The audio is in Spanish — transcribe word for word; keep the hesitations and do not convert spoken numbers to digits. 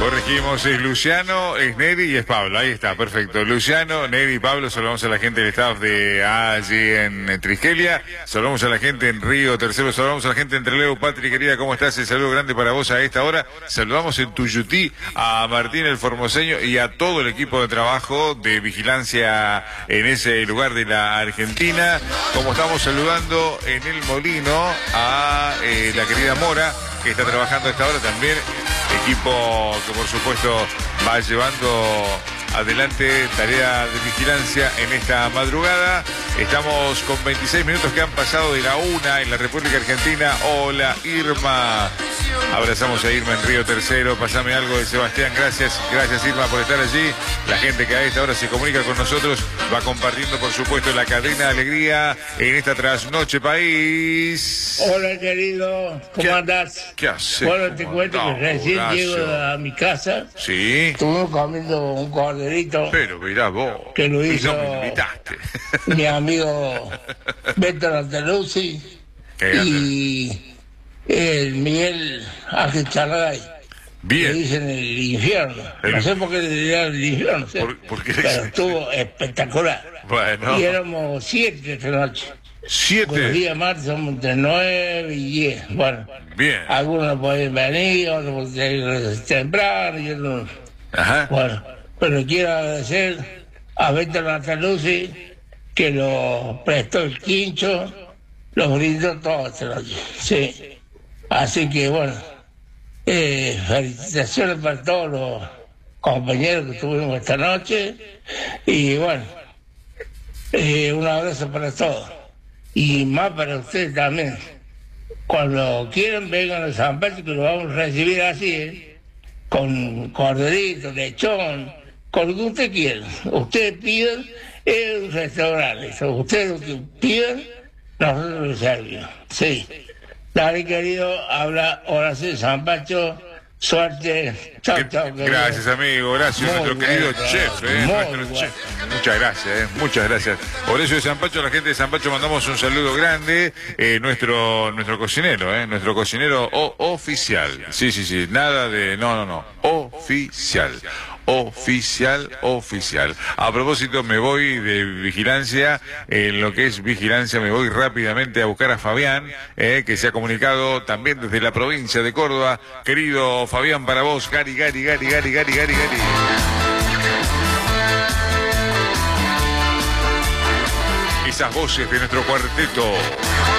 Corregimos, es Luciano, es Neri y es Pablo. Ahí está, perfecto. Luciano, Neri y Pablo. Saludamos a la gente del staff de allí en Triskelia. Saludamos a la gente en Río Tercero. Saludamos a la gente en Trelew. Patri, querida, ¿cómo estás? El saludo grande para vos a esta hora. Saludamos en Tuyutí a Martín el Formoseño y a todo el equipo de trabajo de vigilancia en ese lugar de la Argentina. Como estamos saludando en el Molino a eh, la querida Mora, que está trabajando a esta hora también. Equipo que por supuesto va llevando adelante tarea de vigilancia en esta madrugada. Estamos con veintiséis minutos que han pasado de la una en la República Argentina. Hola Irma. Abrazamos a Irma en Río Tercero. Pasame algo de Sebastián. Gracias, gracias Irma por estar allí. La gente que a esta hora se comunica con nosotros va compartiendo por supuesto la cadena de alegría en esta trasnoche país. Hola querido, ¿cómo andás? ¿Qué haces? Bueno, te cuento que recién Horacio. llego a mi casa. Sí. Estuvimos comiendo un corderito. Pero mirá vos. Que lo hizo no me invitaste. mi amigo Beto Lanteluzzi y el Miguel Ángel Charray. Bien. Le dicen el infierno. El... No sé por qué le dirían el infierno, no sé. ¿Por, por qué? Pero estuvo espectacular. Bueno. Y éramos siete esta noche. Siete. Los días martes somos entre nueve y diez. Bueno. Bien. Algunos pueden venir, otros pueden ir temprano y otros. Ajá. Bueno, pero quiero agradecer a Beto Lanteluzzi que lo prestó el quincho, los brindó toda esta noche. Sí. Así que bueno, eh, felicitaciones para todos los compañeros que tuvimos esta noche y bueno, eh, un abrazo para todos y más para ustedes también. Cuando quieran vengan a San Pedro que lo vamos a recibir así, ¿eh? Con corderito, lechón, con lo que usted quiera. Ustedes pidan, es un restaurante. Ustedes lo que pidan, nosotros lo servimos. Sí. Dale, querido, habla Horacio San Pacho. Suerte. Chao, chao, querido. Gracias, amigo. Gracias, Muy nuestro bien, querido claro. chef. Eh, Muy nuestro bueno. chef. Muchas gracias, eh, muchas gracias. Horacio de San Pacho, a la gente de San Pacho mandamos un saludo grande. Eh, nuestro nuestro cocinero, eh, nuestro cocinero o, oficial. Sí, sí, sí. Nada de. No, no, no. Oficial. Oficial, oficial. A propósito, me voy de vigilancia, en lo que es vigilancia me voy rápidamente a buscar a Fabián, eh, que se ha comunicado también desde la provincia de Córdoba. Querido Fabián, para vos, Gary, Gary, Gary, Gary, Gary, Gary, Gary. Esas voces de nuestro cuarteto.